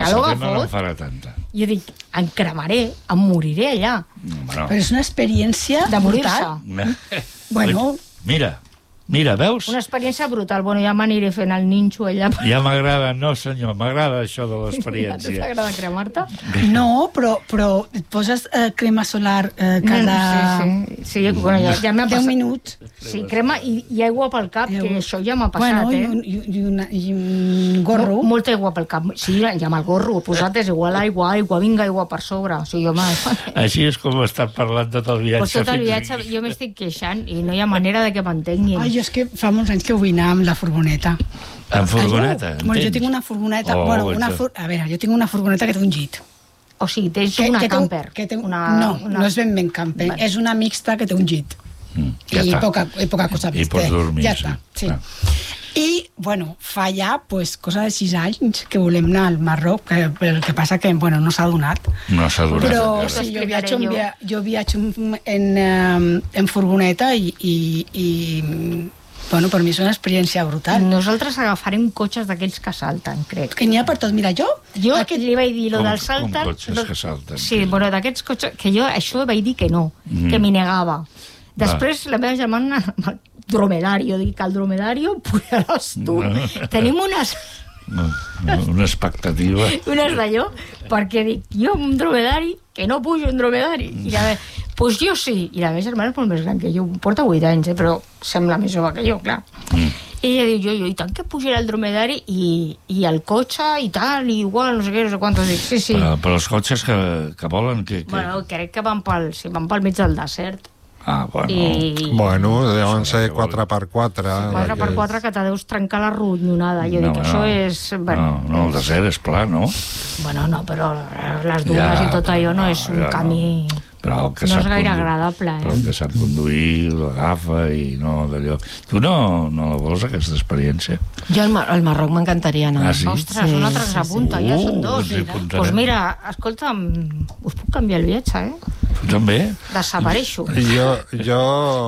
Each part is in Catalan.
calor que setembre no fot. en farà tanta. Jo dic, em cremaré, em moriré allà. Però és una experiència De morir-se. brutal. Bueno. Mira, veus? Una experiència brutal. Bueno, ja m'aniré fent el ninxo allà. Ja m'agrada, no senyor, m'agrada això de A tu l'experiència. t'agrada cremar-te? No, però et poses crema solar cada Sí, bueno, ja m'ha 10 passat. minuts. Sí, crema i aigua pel cap, que això ja m'ha passat, Bueno, i un gorro. Molta aigua pel cap. Sí, ja amb el gorro posat és igual aigua, vinga aigua per sobre. O sigui, Així és com he estat parlant tot el viatge. Pues tot el viatge jo m'estic queixant i no hi ha manera de que m'entenguin. Ai, jo és que fa molts anys que vull anar amb la furgoneta. En furgoneta, Bueno, jo tinc una furgoneta... A veure, jo tinc una furgoneta que té un git. O sigui, tens una camper. No és ben camper. És una mixta que té un git. I poca cosa més. I pots dormir. Ja està, sí. I, bueno, fa ja, cosa de 6 anys que volem anar al Marroc, que el que passa que, bueno, no s'ha donat. No s'ha donat. Però sí, jo viatjo en furgoneta i bueno, per mi és una experiència brutal. Nosaltres agafarem cotxes d'aquells que salten, crec. Que n'hi ha per tot. Mira, jo li vaig dir lo del salten... Com cotxes que salten? Sí, bueno, d'aquests cotxes... Que jo això vaig dir que no, que m'hi negava. Després la meva germana... Dromedari, jo dic que el dromedari pujaràs tu. Tenim unes... Una expectativa. Unes d'allò, perquè dic, jo un dromedari, que no pujo un dromedari. I la meva, pues jo sí. I la meva germana és molt més gran que jo, porta 8 anys, però sembla més jove que jo, clar. I ella diu, jo, i tant que pujaré el dromedari i el cotxe i tal, i igual, no sé què, no sé quantos. Dic, sí. Però els cotxes que volen... Bueno, crec que van pel mig del desert. Bueno, deuen ser 4x4. 4x4 que te deus trencar la ronyonada. Jo dic, això és... No, el desert és pla, no? Bueno, no, però les dunes i tot allò no és un camí... Però que no és gaire agradable, Però el que sap conduir, l'agafa i no d'allò... Tu no la vols, aquesta experiència? Jo al Marroc m'encantaria anar. Ah, sí? Ostres, un altre s'apunta, ja són 2. Doncs mira, escolta'm, us puc canviar el viatge, Tu també? Desapareixo. Jo...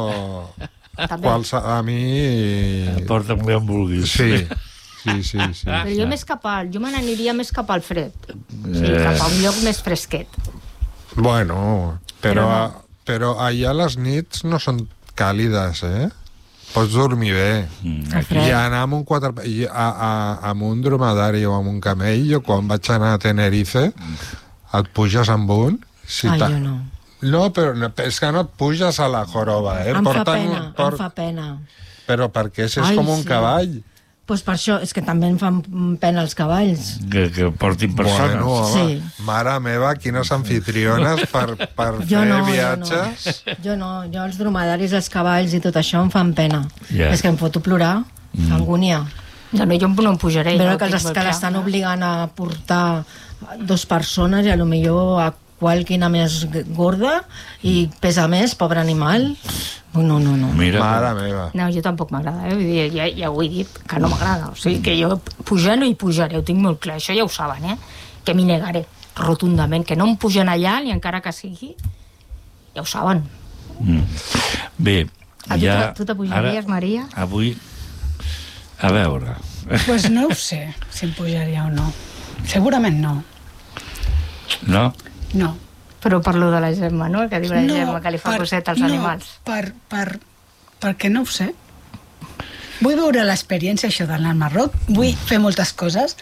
A mi... Porta'm que em vulguis. Sí. Però jo me n'aniria més cap al fred. Cap a un lloc més fresquet. Bueno, però allà les nits no són càlides, Pots dormir bé. I anar amb amb un dromedari o amb un camell, jo quan vaig anar a Tenerife, et puges amb un... Jo no. No, però és que no et puges a la joroba, Em fa pena. Però perquè és com un cavall. Doncs per això, és que també em fan pena els cavalls. Que portin persones. Bueno, home, mare meva, quines anfitriones per fer viatges. Jo els dromedaris, els cavalls i tot això em fan pena. És que em foto plorar, fa angúnia. Jo no em pujaré. Veure que l'estan obligant a portar 2 persones i potser a qualquina més gorda i pesa més, pobre animal. No. Mare meva. No, jo tampoc m'agrada, ja ho he dit, que no m'agrada. O sigui, que jo pujar no hi pujaré, ho tinc molt clar, això ja ho saben, que m'hi negaré rotundament, que no em pugen allà, ni encara que sigui, ja ho saben. Bé, tu te pujaries, Maria? Avui, a veure... Pues no ho sé, si em pujaria o no. Segurament no. No? No. Però parlo de la Gemma, no? Que diu la Gemma que li fa coseta als animals. Perquè no ho sé. Vull veure l'experiència, això d'anar al Marroc. Vull fer moltes coses.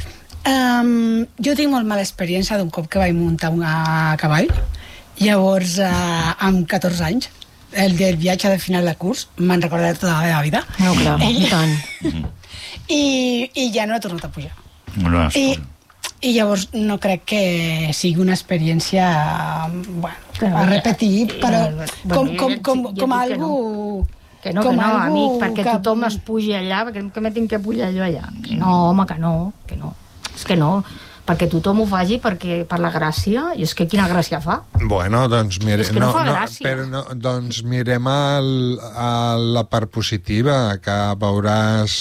Jo tinc molt mala experiència d'un cop que vaig muntar a cavall. Llavors, amb 14 anys, el viatge de final de curs, m'han recordat tota la meva vida. No, clar, i tant. I ja no he tornat a pujar. No, I llavors no crec que sigui una experiència a repetir, però com algú... Que no, amic, perquè tothom es pugi allà, perquè me tinc que pujar jo allà. No, home, que no. És que no, perquè tothom ho faci per la gràcia, i és que quina gràcia fa? Bueno, doncs doncs mirem la part positiva, que veuràs...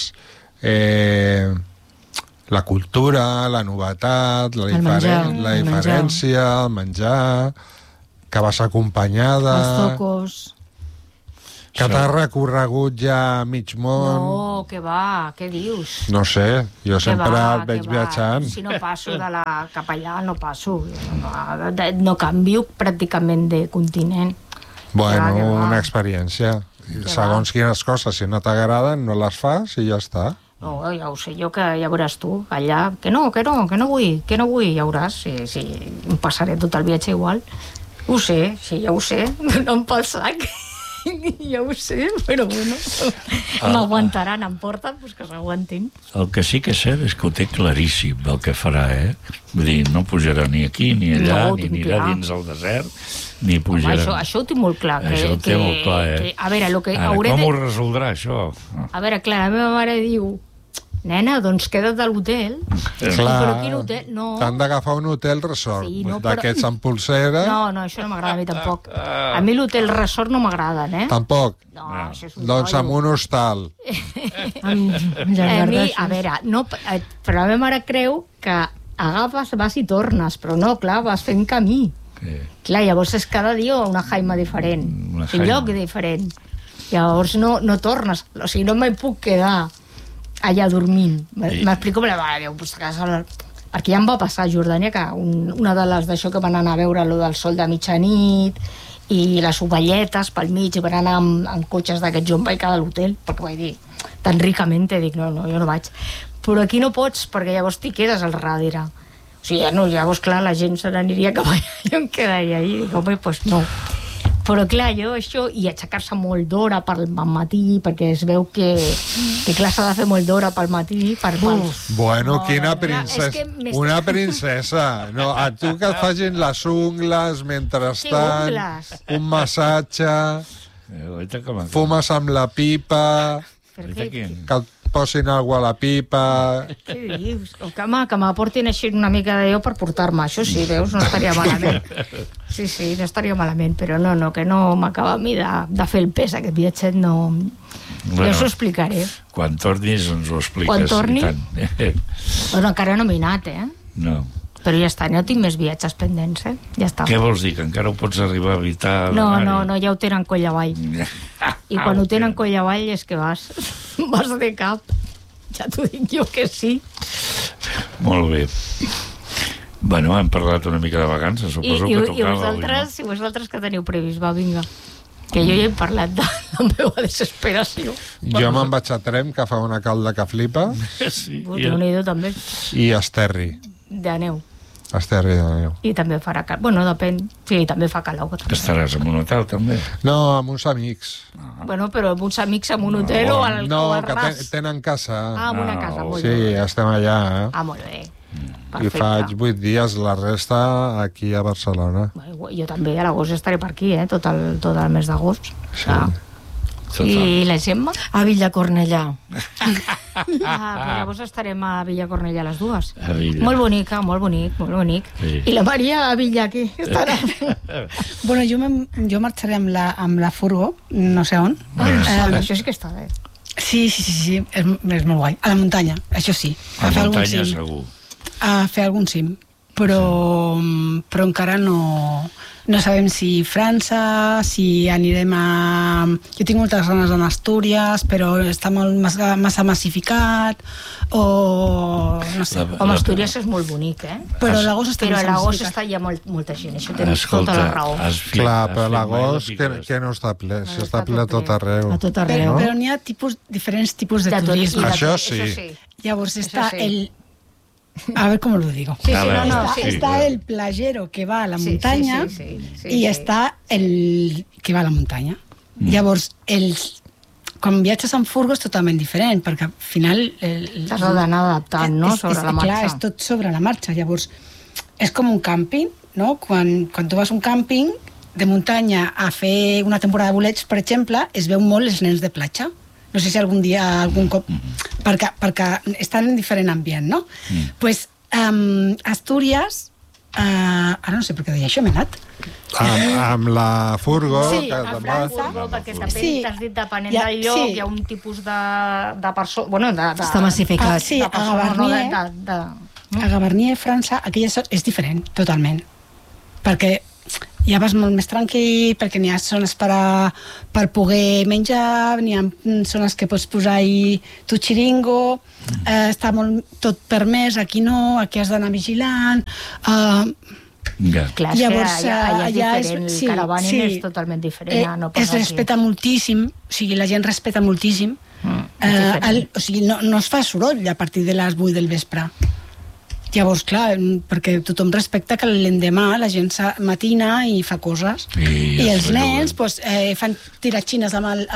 la cultura, la novetat, la diferència, el menjar, que vas acompanyada... Els tocos... Que t'has recorregut ja mig món... No, què va, què dius? No sé, jo sempre el veig Què va? viatjant. Si no passo cap allà, no passo. No canvio pràcticament de continent. Bueno, Què va. una experiència. Segons quines coses, si no t'agraden, no les fas i ja està. No, ja ho sé jo, que ja veuràs tu, allà, que no vull, ja veuràs, si em passaré tot el viatge igual. Ho sé, sí, ja ho sé, no em pel sac. Ja ho sé, però bueno, m'aguantaran, em porten, doncs que s'aguantin. El que sí que és cert és que ho té claríssim el que farà, Vull dir, no pujarà ni aquí ni allà, No, ho ni tinc anirà clar. dins el desert, ni pujarà... Home, això ho tinc molt clar. Això ho té molt clar, a veure, el que Ara, hauré com de... ho resoldrà, això? A veure, clar, la meva mare diu, nena, doncs queda't a l'hotel. Però quin hotel? No. T'han d'agafar un hotel resort, Sí, no, d'aquests amb pulsera. No, això no m'agrada a mi tampoc. A mi l'hotel resort no m'agraden, Tampoc. No, això és un Doncs amb rotllo. un hostal. A mi, a veure, no, però la meva mare creu que agafes, vas i tornes, però no, clar, vas fent camí. Clar, llavors és cada dia una jaima diferent, Una un lloc jaima. diferent. Llavors no tornes, o sigui, no m'hi puc quedar allà dormint. M'explico amb la mare, diu, pues, perquè ja em va passar a Jordània que una de les d'això que van anar a veure lo del sol de mitjanit i les ovelletes pel mig i van anar amb cotxes d'aquests, jo em vaig quedar a l'hotel perquè vaig dir, tan ricament dic, no, jo no vaig, però aquí no pots perquè llavors t'hi quedes al darrere, o sigui, llavors clar, la gent se n'aniria cap allà, jo em quedaria ahí, dic, home, doncs no. Però clar, jo això, i aixecar-se molt d'hora pel matí, perquè es veu que clar, s'ha de fer molt d'hora pel matí, Bueno, quina és princesa. que Una princesa. No, a tu que et facin les ungles mentrestant, ungles? un massatge, Guaita que m'encanta. fumes amb la pipa, Guaita que... que et posin alguna a la pipa... Què dius? O que m'aportin així una mica d'allò per portar-me. Això sí, veus, no estaria malament. Sí, no estaria malament, però no, que no m'acaba a mi de fer el pes aquest viatget, no... Bueno, jo us ho explicaré. Quan tornis ens ho expliques. Quan torni? I tant. Bueno, encara no m'he anat, No. Però ja està, no tinc més viatges pendents, Ja està. Què vols dir? Que encara ho pots arribar a evitar? No, ja ho tenen coll avall. I quan ho tenen coll avall és que vas de cap. Ja t'ho dic jo que sí. Molt bé. Bueno, hem parlat una mica de vacances, suposo que tocava. I vosaltres que teniu previst? Va, vinga. Que jo ja he parlat de la meva desesperació. Jo me'n vaig a Trem, que fa una calda que flipa, Sí, Déu-n'hi-do també, i a Esterri. de neu. A Esterri de neu. I també farà calor. Bueno, depèn. Sí, també fa calor. Estaràs en un hotel, també? No, amb uns amics. Bueno, però amb uns amics en un hotel o al Que ras. tenen casa. Amb una casa, molt Sí, bé. estem allà, Molt bé. I faig 8 dies, la resta aquí a Barcelona. Bueno, jo també a l'agost estaré per aquí, tot el mes d'agost. Sí. I la Gemma? A Villacornellà. Però llavors estarem a Villacornellà les dues. A Villa. Molt bonica, molt bonic. Sí. I la Maria a Villa aquí estarà. Bueno, jo marxaré amb la furgo, no sé on. Això sí que està bé. Sí, és molt guai. A la muntanya, això sí. A fer algun muntanya, cim. segur. A fer algun cim. Però encara no sabem si França, si anirem a... Jo tinc moltes ganes d'anar a Astúries, però està molt massa massificat, o no sé. Home, Astúries és molt bonic, Però a l'agost està Però a massa l'agost massificat. està ja molta gent, això tens tota la raó. Clar, però l'agost que no està ple, si està ple a tot arreu. A tot arreu. Però n'hi ha diferents tipus de turisme. Això sí. Llavors està sí. el... A ver cómo lo digo. Sí, Está el playero que va a la muntanya i està el que va a la muntanya. Llavors, quan viatges en furgo és totalment diferent, perquè al final... T'has d'anar adaptant, no?, sobre la marxa. Clar, és tot sobre la marxa. Llavors, és com un càmping, no? Quan tu vas a un càmping de muntanya a fer una temporada de bolets, per exemple, es veu molt els nens de platja. No sé si algun dia, algun cop... Perquè estan en diferent ambient, no? Pues, Astúries... ara no sé per què deia això, m'he anat. Amb la furgo... Sí, que a te'n França, vas- Perquè també Sí. t'has dit, depenent Ja, del lloc, sí. hi ha un tipus de persona... Bueno, Està massificat. Sí, de persona, a Gavarnie, no, a Gavarnie, França, aquella és diferent, totalment. Perquè ja vas molt més tranquil, perquè n'hi ha zones per poder menjar, n'hi ha zones que pots posar-hi tu xiringo, està tot permès, aquí no, aquí has d'anar vigilant... Clar, llavors, allà és diferent, el caravaning és totalment diferent. Es respecta moltíssim, o sigui, la gent respecta moltíssim, o sigui, no es fa soroll a partir de les 8 del vespre. Llavors, clar, perquè tothom respecta que l'endemà la gent matina i fa coses. I els nens fan tiratxines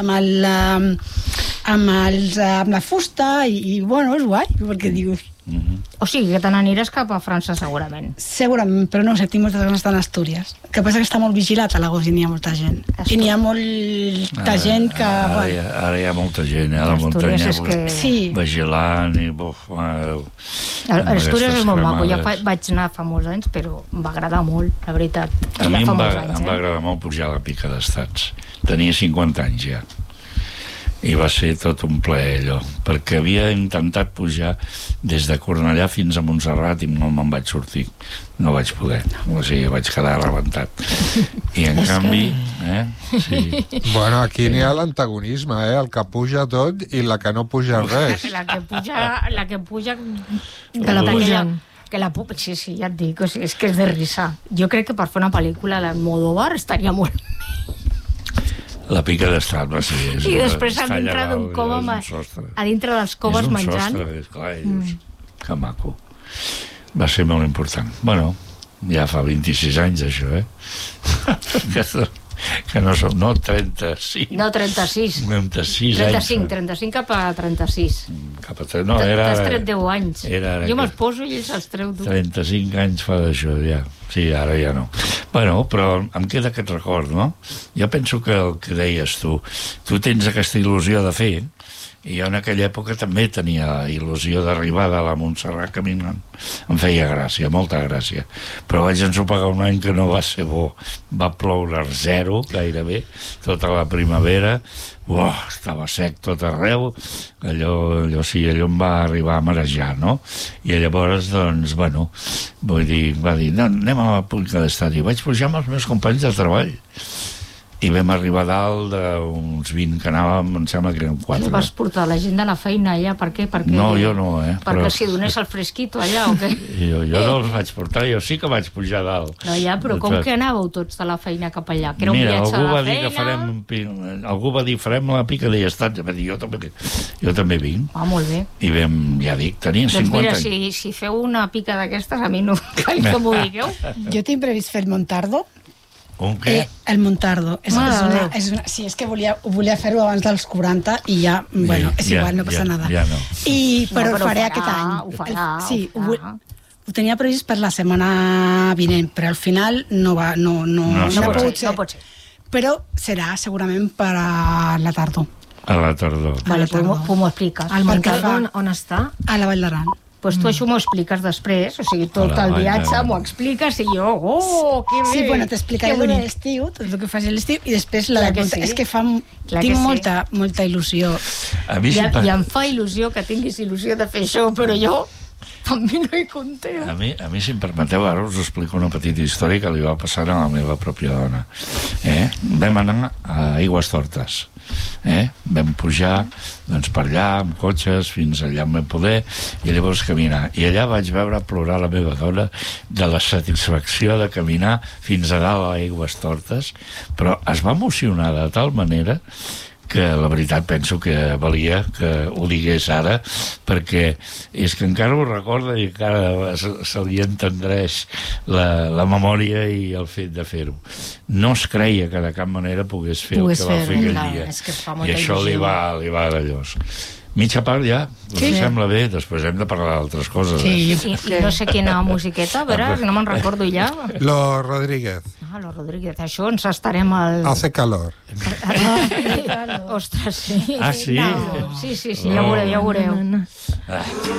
amb la fusta i bueno, és guai, perquè dius... O sigui, que te n'aniràs cap a França, segurament. Segurament, però no ho sé, tinc moltes ganes d'anar a Astúries. El que passa que està molt vigilat a l'agost i n'hi ha molta gent. I n'hi ha molta gent que... Ara hi ha molta gent, a la muntanya vigilant i... Astúries és molt maco, ja vaig anar fa molts anys, però em va agradar molt, la veritat. A mi em va agradar molt pujar a la Pica d'Estats. Tenia 50 anys ja. I va ser tot un plaer allò, perquè havia intentat pujar des de Cornellà fins a Montserrat i no me'n vaig sortir, no vaig poder, o sigui, vaig quedar rebentat. I en canvi... Sí. Bueno, aquí n'hi ha l'antagonisme, el que puja tot i la que no puja res. La que puja... Que la pugen. Sí, ja et dic, o sigui, és que és de risa. Jo crec que per fer una pel·lícula l'Almodóvar estaria molt... La Pica d'Estat va ser... I després a dintre d'un cova... A dintre dels coves menjant... És un sostre, clar, i dius, que maco. Va ser molt important. Bueno, ja fa 26 anys, això, que no som... No, 36. No, 36. 35 cap a 36. No, t'has tret 10 anys. Jo me'ls poso i ells els treu tu. 35 anys fa d'això, ja. Sí, ara ja no. Bueno, però em queda aquest record, no? Jo penso que el que deies tu tens aquesta il·lusió de fer, i jo en aquella època també tenia il·lusió d'arribar de la Montserrat caminant. Em feia gràcia, molta gràcia. Però vaig ensopegar un any que no va ser bo. Va ploure 0, gairebé, tota la primavera. Estava sec tot arreu. Allò em va arribar a marejar, no? I llavors, doncs, bueno, va dir, no, anem a la Pica d'Estat. I vaig pujar amb els meus companys de treball. I vam arribar a dalt d'uns 20 que anàvem, em sembla que eren 4. Vas portar la gent de la feina allà, per què? No, jo no, Perquè si donés el fresquito allà, o què? Jo no els vaig portar, jo sí que vaig pujar a dalt. No, ja, però com que anàveu tots de la feina cap allà? Que era un viatge a la feina? Algú va dir, farem la Pica d'Estat, va dir, jo també vinc. Molt bé. I vam, ja dic, tenia 50 anys. Doncs mira, si feu una pica d'aquestes, a mi no cal que m'ho digueu. Jo tinc previst fer el Montardo. Un què? El Montardo. Sí, és que volia fer-ho abans dels 40 i ja, bueno, és igual, no passa nada. Ja no. Però ho faré aquest any. Ho farà. Sí, ho tenia previst per la setmana vinent, però al final no pot ser. Però serà segurament per a la tardor. A la tardor. Vale, pues m'ho expliques. El Montardo on està? A la Vall d'Aran. Pues tu això m'ho expliques després, o sigui, tot el viatge m'ho expliques i jo, que bé! Sí, bueno, t'explicaré durant l'estiu, tot el que fas a l'estiu, i després la de és que tinc molta il·lusió. I em fa il·lusió que tinguis il·lusió de fer això, però jo també no hi compté. A mi, si em permeteu, ara us explico una petita història que li va passar a la meva pròpia dona. Vam anar a Aigüestortes. Vam pujar per allà amb cotxes fins allà on vam poder i llavors caminar, i allà vaig veure plorar la meva dona de la satisfacció de caminar fins a dalt a Aigüestortes, però es va emocionar de tal manera que la veritat penso que valia que ho digués ara, perquè és que encara ho recorda i encara se li entendreix la memòria i el fet de fer-ho. No es creia que de cap manera pogués fer el que va fer aquell dia. I això li va d'allòs. Mitja part ja, us sembla bé, després hem de parlar d'altres coses. Sí, i no sé quina musiqueta, a veure, no me'n recordo ja. Lo Rodríguez. Lo Rodríguez, això ens estarem al... Hace calor. Ostres, sí. Ah, sí? Sí, ja ho veureu.